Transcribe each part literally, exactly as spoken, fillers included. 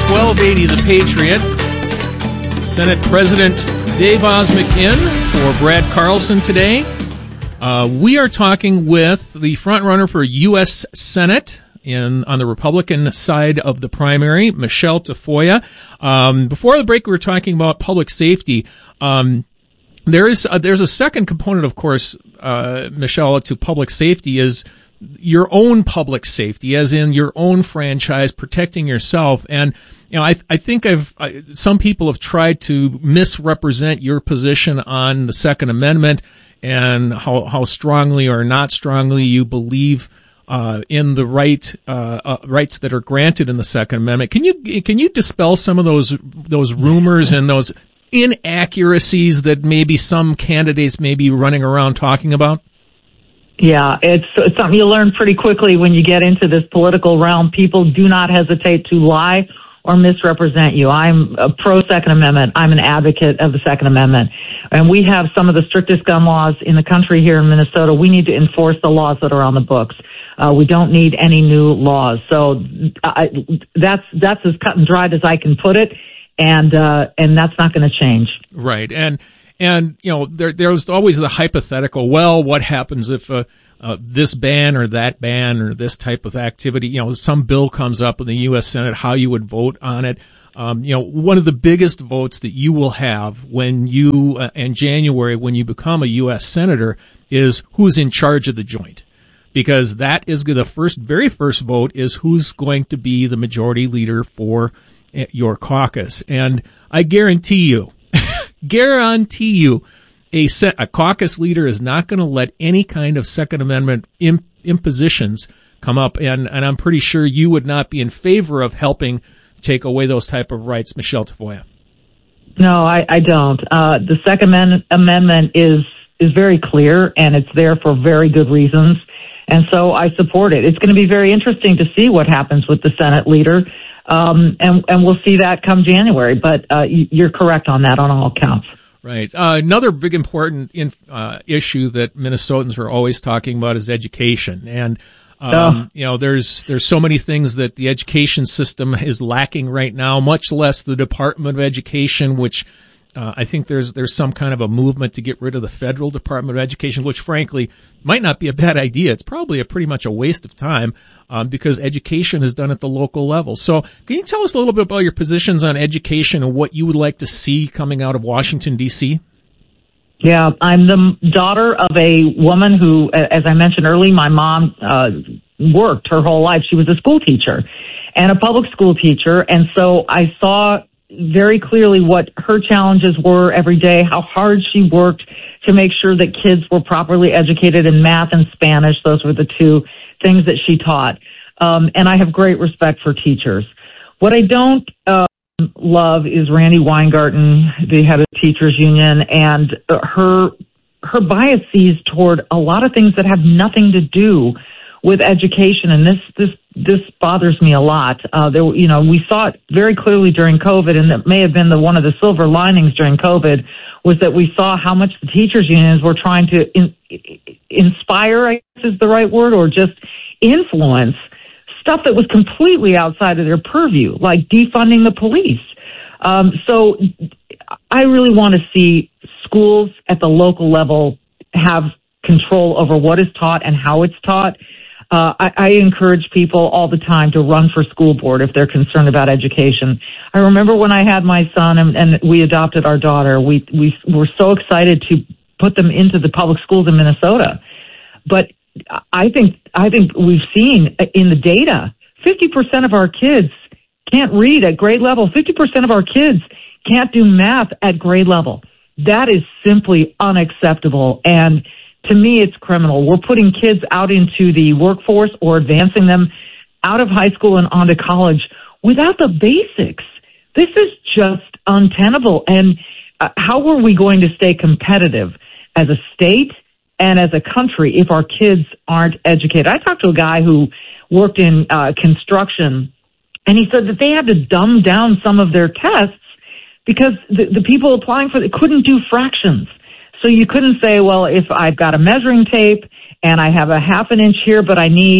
twelve eighty The Patriot. Senate President Dave Osmackin for Brad Carlson today. Uh, we are talking with the frontrunner for U S Senate in on the Republican side of the primary, Michelle Tafoya. Um, before the break, we were talking about public safety. Um, there is a, there's a second component, of course, uh, Michelle, to public safety is your own public safety, as in your own franchise, protecting yourself. And, you know, I, I think I've, I, some people have tried to misrepresent your position on the Second Amendment and how, how strongly or not strongly you believe, uh, in the right, uh, uh, rights that are granted in the Second Amendment. Can you, can you dispel some of those, those rumors and those inaccuracies that maybe some candidates may be running around talking about? Yeah, it's, it's something you learn pretty quickly when you get into this political realm. People do not hesitate to lie or misrepresent you. I'm a pro-Second Amendment. I'm an advocate of the Second Amendment. And we have some of the strictest gun laws in the country here in Minnesota. We need to enforce the laws that are on the books. Uh, we don't need any new laws. So I, that's that's as cut and dried as I can put it, and uh, and that's not going to change. Right. And And, you know, there, there's always the hypothetical, well, what happens if uh, uh, this ban or that ban or this type of activity, you know, some bill comes up in the U S Senate, how you would vote on it. Um, you know, one of the biggest votes that you will have when you, uh, in January, when you become a U S Senator, is who's in charge of the joint. Because that is the first, very first vote is who's going to be the majority leader for your caucus. And I guarantee you, guarantee you a, set, a caucus leader is not going to let any kind of Second Amendment imp, impositions come up, and, and I'm pretty sure you would not be in favor of helping take away those type of rights, Michelle Tafoya. No, I, I don't. Uh, the Second Amendment, amendment is is very clear, and it's there for very good reasons, and so I support it. It's going to be very interesting to see what happens with the Senate leader. Um, and, and we'll see that come January, but, uh, you're correct on that on all counts. Right. Uh, another big important in, uh, issue that Minnesotans are always talking about is education. And, um, oh. you know, there's, there's so many things that the education system is lacking right now, much less the Department of Education, which, uh, I think there's, there's some kind of a movement to get rid of the federal Department of Education, which frankly might not be a bad idea. It's probably a pretty much a waste of time, um, because education is done at the local level. So can you tell us a little bit about your positions on education and what you would like to see coming out of Washington, D C? Yeah, I'm the daughter of a woman who, as I mentioned earlier, my mom, uh, worked her whole life. She was a school teacher and a public school teacher. And so I saw very clearly what her challenges were every day, how hard she worked to make sure that kids were properly educated in math and Spanish. Those were the two things that she taught. Um, and I have great respect for teachers. What I don't uh, love is Randi Weingarten, the head of the teachers union, and her her biases toward a lot of things that have nothing to do with education, and this this this bothers me a lot. Uh, there, you know, we saw it very clearly during COVID, and it may have been the one of the silver linings during COVID was that we saw how much the teachers unions were trying to in, inspire, I guess is the right word, or just influence stuff that was completely outside of their purview, like defunding the police. Um, so I really want to see schools at the local level have control over what is taught and how it's taught. Uh, I, I encourage people all the time to run for school board if they're concerned about education. I remember when I had my son and, and we adopted our daughter, we, we were so excited to put them into the public schools in Minnesota. But I think, I think we've seen in the data, fifty percent of our kids can't read at grade level. fifty percent of our kids can't do math at grade level. That is simply unacceptable. And to me, it's criminal. We're putting kids out into the workforce or advancing them out of high school and onto college without the basics. This is just untenable. And uh, how are we going to stay competitive as a state and as a country if our kids aren't educated? I talked to a guy who worked in uh, construction, and he said that they had to dumb down some of their tests because the, the people applying for it couldn't do fractions. So you couldn't say, well, if I've got a measuring tape and I have a half an inch here, but I need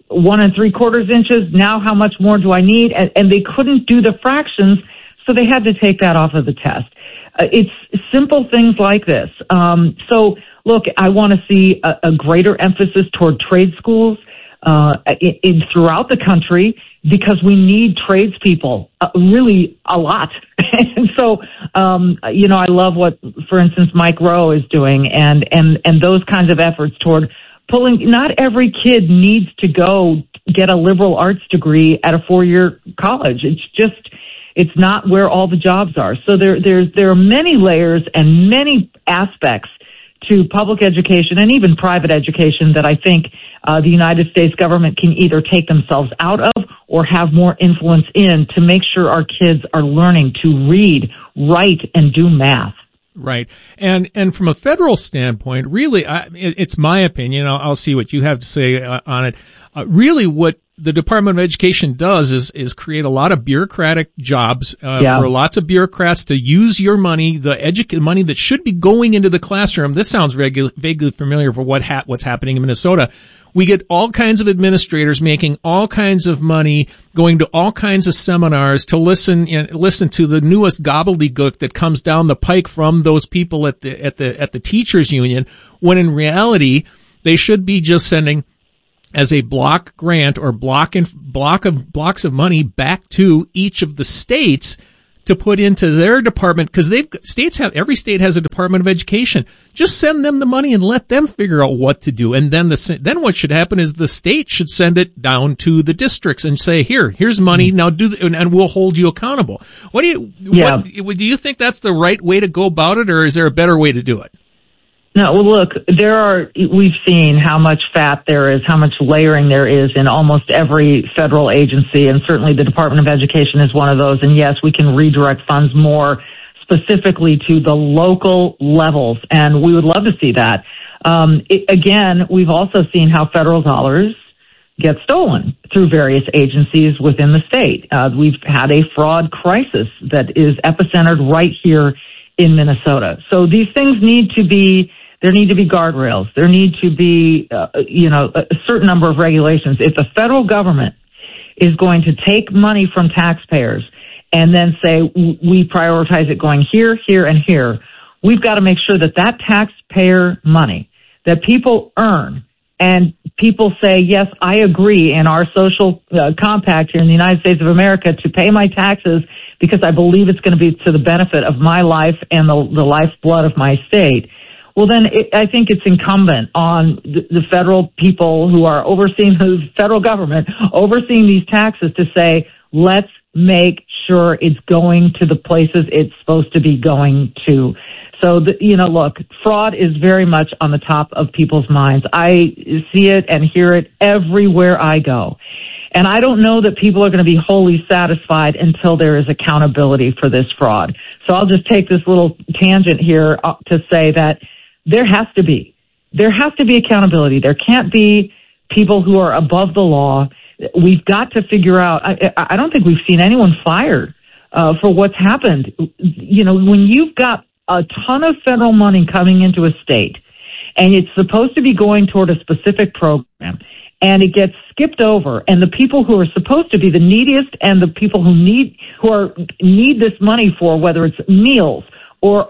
one and three quarters inches. Now how much more do I need? And, and they couldn't do the fractions, so they had to take that off of the test. Uh, it's simple things like this. Um, so, look, I want to see a, a greater emphasis toward trade schools uh, in, in throughout the country, because we need tradespeople uh, really a lot. And so, um, you know, I love what, for instance, Mike Rowe is doing, and, and, and those kinds of efforts toward pulling. Not every kid needs to go get a liberal arts degree at a four-year college. It's just, it's not where all the jobs are. So there, there's, there are many layers and many aspects to public education and even private education that I think uh, the United States government can either take themselves out of or have more influence in to make sure our kids are learning to read, write, and do math. Right. And and from a federal standpoint, really, I, it, it's my opinion. I'll, I'll see what you have to say uh, on it. Uh, really, what the Department of Education does is is create a lot of bureaucratic jobs uh, yeah. for lots of bureaucrats to use your money, the edu- money that should be going into the classroom. This sounds regu- vaguely familiar for what ha- what's happening in Minnesota. We get all kinds of administrators making all kinds of money, going to all kinds of seminars to listen and listen to the newest gobbledygook that comes down the pike from those people at the at the at the teachers union, when in reality they should be just sending as a block grant or block and block of blocks of money back to each of the states to put into their department, because they've states have every state has a Department of Education. Just send them the money and let them figure out what to do. And then the then what should happen is the state should send it down to the districts and say, here, here's money. Now do the, and, and we'll hold you accountable. What do you yeah. what, do you think that's the right way to go about it, or is there a better way to do it? No, well, look, there are, we've seen how much fat there is, how much layering there is in almost every federal agency, and certainly the Department of Education is one of those. And yes, we can redirect funds more specifically to the local levels, and we would love to see that. Um, it, again, we've also seen how federal dollars get stolen through various agencies within the state. Uh, we've had a fraud crisis that is epicentered right here in Minnesota. So these things need to be There need to be guardrails. There need to be, uh, you know, a certain number of regulations. If the federal government is going to take money from taxpayers and then say, we prioritize it going here, here, and here, we've got to make sure that that taxpayer money that people earn and people say, yes, I agree in our social uh, compact here in the United States of America to pay my taxes because I believe it's going to be to the benefit of my life and the, the lifeblood of my state. Well, then it, I think it's incumbent on the, the federal people who are overseeing the federal government, overseeing these taxes, to say, let's make sure it's going to the places it's supposed to be going to. So, the, you know, look, fraud is very much on the top of people's minds. I see it and hear it everywhere I go. And I don't know that people are going to be wholly satisfied until there is accountability for this fraud. So I'll just take this little tangent here to say that there has to be. There has to be accountability. There can't be people who are above the law. We've got to figure out, I, I don't think we've seen anyone fired uh, for what's happened. You know, when you've got a ton of federal money coming into a state and it's supposed to be going toward a specific program and it gets skipped over, and the people who are supposed to be the neediest and the people who need, who are, need this money for, whether it's meals or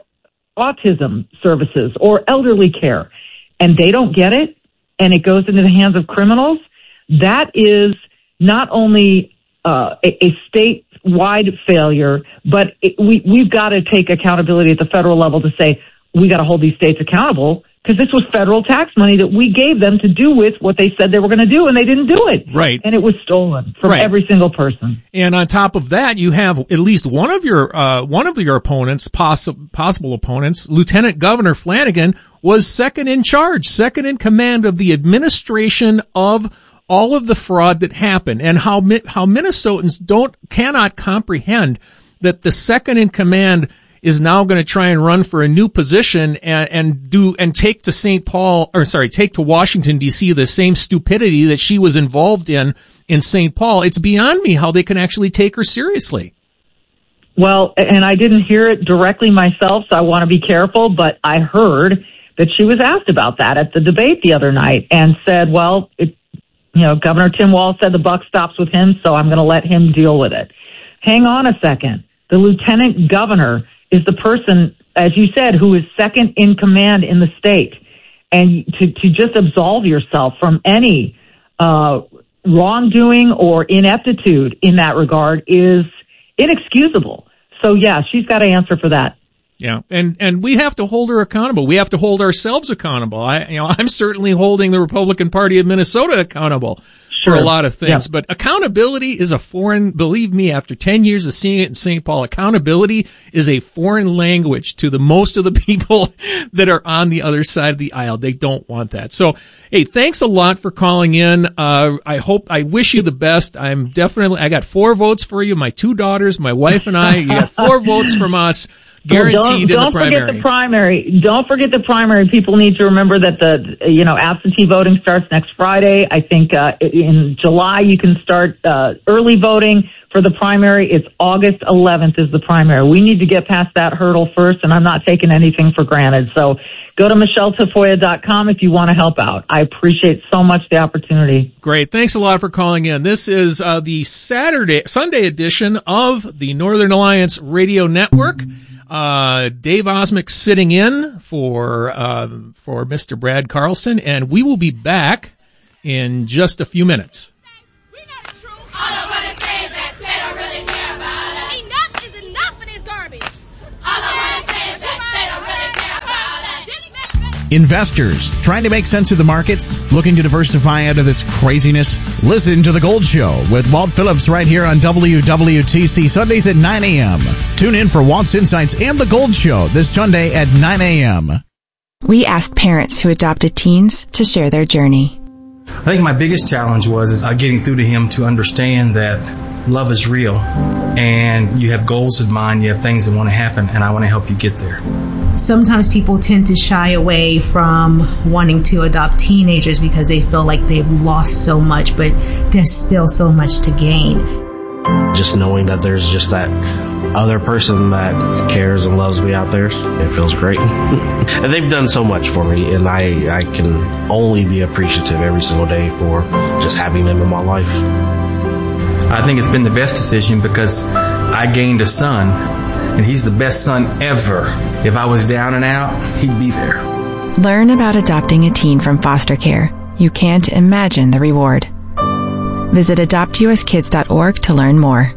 autism services or elderly care, and they don't get it, and it goes into the hands of criminals, that is not only uh, a, a statewide failure, but it, we, we've got to take accountability at the federal level to say, we got to hold these states accountable, because this was federal tax money that we gave them to do with what they said they were going to do, and they didn't do it. Right. And it was stolen from right. every single person. And on top of that, you have at least one of your uh, one of your opponents, possi- possible opponents, Lieutenant Governor Flanagan, was second in charge, second in command of the administration of all of the fraud that happened, and how how Minnesotans don't cannot comprehend that the second in command is now going to try and run for a new position and, and do and take to Saint Paul, or sorry, take to Washington D C the same stupidity that she was involved in in Saint Paul. It's beyond me how they can actually take her seriously. Well, and I didn't hear it directly myself, so I want to be careful, but I heard that she was asked about that at the debate the other night and said, well, it, you know, Governor Tim Walz said the buck stops with him, so I'm going to let him deal with it. Hang on a second. The lieutenant governor is the person, as you said, who is second in command in the state. And to, to just absolve yourself from any uh, wrongdoing or ineptitude in that regard is inexcusable. So, yeah, she's got to answer for that. Yeah, and and we have to hold her accountable. We have to hold ourselves accountable. I, you know, I'm certainly holding the Republican Party of Minnesota accountable sure. for a lot of things. Yeah. But accountability is a foreign, believe me, after ten years of seeing it in Saint Paul, accountability is a foreign language to the most of the people that are on the other side of the aisle. They don't want that. So, hey, thanks a lot for calling in. Uh, I hope, I wish you the best. I'm definitely, I got four votes for you, my two daughters, my wife and I. You got four votes from us. Guaranteed well, don't, in don't the primary. Don't forget the primary. Don't forget the primary. People need to remember that the, you know, absentee voting starts next Friday. I think uh, in July you can start uh, early voting for the primary. It's August eleventh is the primary. We need to get past that hurdle first, and I'm not taking anything for granted. So go to Michelle Tafoya dot com if you want to help out. I appreciate so much the opportunity. Great. Thanks a lot for calling in. This is uh, the Saturday, Sunday edition of the Northern Alliance Radio Network. Uh, Dave Osmek sitting in for, uh, for Mister Brad Carlson, and we will be back in just a few minutes. All I wanna say is that they don't really care about us. Enough is enough of this garbage. All I wanna say is that they don't really care about us. Investors trying to make sense of the markets, looking to diversify out of this craziness? Listen to The Gold Show with Walt Phillips right here on W W T C Sundays at nine a.m. Tune in for Walt's Insights and The Gold Show this Sunday at nine a.m. We asked parents who adopted teens to share their journey. I think my biggest challenge was is uh, getting through to him to understand that love is real and you have goals in mind, you have things that want to happen, and I want to help you get there. Sometimes people tend to shy away from wanting to adopt teenagers because they feel like they've lost so much, but there's still so much to gain. Just knowing that there's just that other person that cares and loves me out there, it feels great. And they've done so much for me, and I, I can only be appreciative every single day for just having them in my life. I think it's been the best decision because I gained a son, and he's the best son ever. If I was down and out, he'd be there. Learn about adopting a teen from foster care. You can't imagine the reward. Visit adopt u s kids dot org to learn more.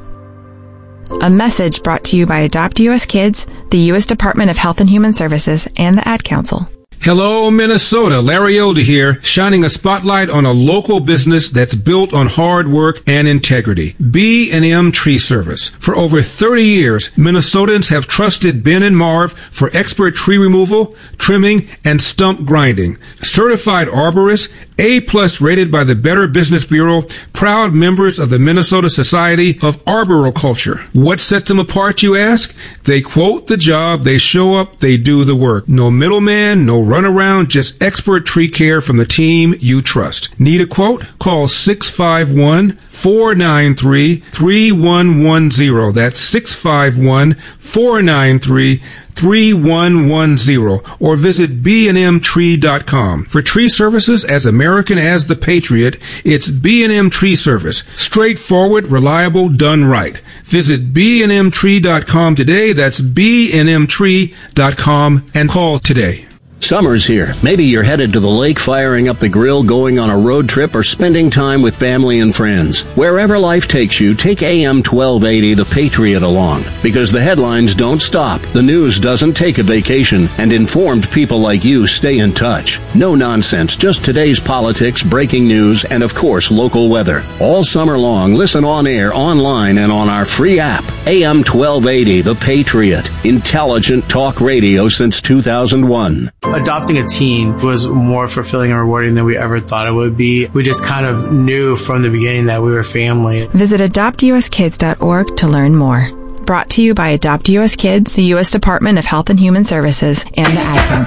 A message brought to you by Adopt U S Kids, the U S Department of Health and Human Services, and the Ad Council. Hello, Minnesota. Larry Older here, shining a spotlight on a local business that's built on hard work and integrity. B and M Tree Service. For over thirty years, Minnesotans have trusted Ben and Marv for expert tree removal, trimming, and stump grinding. Certified arborists, A-plus rated by the Better Business Bureau, proud members of the Minnesota Society of Arboriculture. What sets them apart, you ask? They quote the job, they show up, they do the work. No middleman, no runaround, just expert tree care from the team you trust. Need a quote? Call six five one, four nine three, three one one zero. That's six five one, four nine three, three one one zero, or visit b and m tree dot com. For tree services as American as the Patriot, it's B and M Tree Service. Straightforward, reliable, done right. Visit b and m tree dot com today. That's b and m tree dot com and call today. Summer's here. Maybe you're headed to the lake, firing up the grill, going on a road trip, or spending time with family and friends. Wherever life takes you, take A M twelve eighty The Patriot along. Because the headlines don't stop, the news doesn't take a vacation, and informed people like you stay in touch. No nonsense, just today's politics, breaking news, and of course, local weather. All summer long, listen on air, online, and on our free app. A M twelve eighty The Patriot. Intelligent talk radio since two thousand one. Adopting a teen was more fulfilling and rewarding than we ever thought it would be. We just kind of knew from the beginning that we were family. Visit adopt u s kids dot org to learn more. Brought to you by Adopt U S Kids, the U S Department of Health and Human Services, and the Ad Council.